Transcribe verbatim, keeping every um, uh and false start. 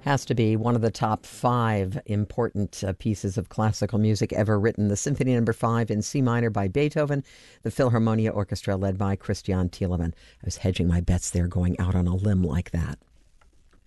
Has to be one of the top five important uh, pieces of classical music ever written. The Symphony Number Five in C minor by Beethoven, the Philharmonia Orchestra led by Christian Thielemann. I was hedging my bets there, going out on a limb like that.